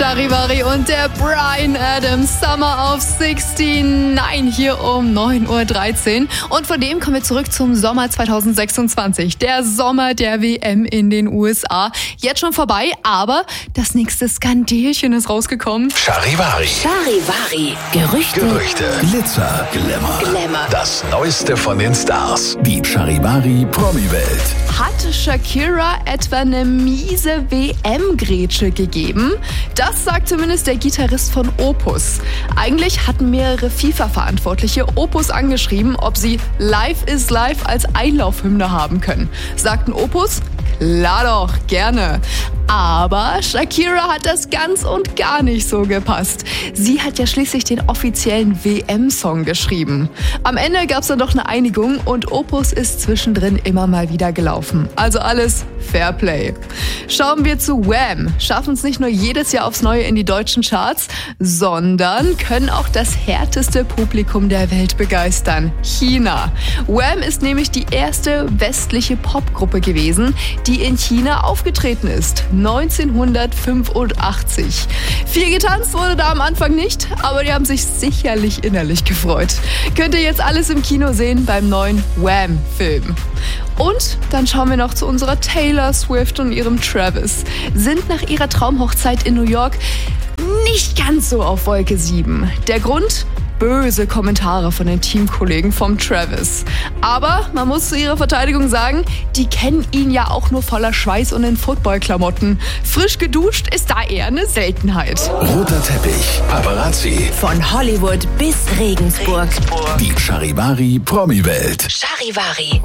Charivari und der Bryan Adams, Summer of 69, hier um 9.13 Uhr. Und von dem kommen wir zurück zum Sommer 2026. Der Sommer der WM in den USA. Jetzt schon vorbei, aber das nächste Skandelchen ist rausgekommen. Charivari. Gerüchte. Glitzer. Glamour. Das Neueste von den Stars. Die Charivari Promi-Welt. Hat Shakira etwa eine miese WM-Grätsche gegeben? Das sagt zumindest der Gitarrist von Opus. Eigentlich hatten mehrere FIFA-Verantwortliche Opus angeschrieben, ob sie Life is Life als Einlaufhymne haben können. Sagten Opus, klar doch, gerne. Aber Shakira hat das ganz und gar nicht so gepasst. Sie hat ja schließlich den offiziellen WM-Song geschrieben. Am Ende gab es dann doch eine Einigung und Opus ist zwischendrin immer mal wieder gelaufen. Also alles Fairplay. Schauen wir zu Wham. Schaffen es nicht nur jedes Jahr aufs Neue in die deutschen Charts, sondern können auch das härteste Publikum der Welt begeistern. China. Wham ist nämlich die erste westliche Popgruppe gewesen, die in China aufgetreten ist. 1985. Viel getanzt wurde da am Anfang nicht, aber die haben sich sicherlich innerlich gefreut. Könnt ihr jetzt alles im Kino sehen beim neuen Wham-Film. Und dann schauen wir noch zu unserer Taylor Swift und ihrem Travis. Sind nach ihrer Traumhochzeit in New York nicht ganz so auf Wolke 7. Der Grund? Böse Kommentare von den Teamkollegen vom Travis. Aber man muss zu ihrer Verteidigung sagen, die kennen ihn ja auch nur voller Schweiß und in Footballklamotten. Frisch geduscht ist da eher eine Seltenheit. Roter Teppich. Paparazzi. Von Hollywood bis Regensburg. Die Charivari Promi-Welt. Charivari.